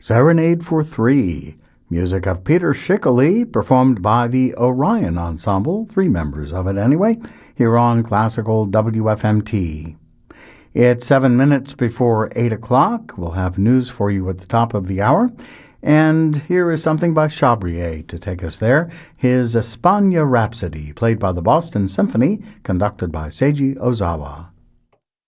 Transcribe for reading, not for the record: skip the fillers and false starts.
Serenade for Three, music of Peter Schickele, performed by the Orion Ensemble, 3 members of it anyway, here on Classical WFMT. It's 7 minutes before 8 o'clock. We'll have news for you at the top of the hour. And here is something by Chabrier to take us there. His España Rhapsody, played by the Boston Symphony, conducted by Seiji Ozawa.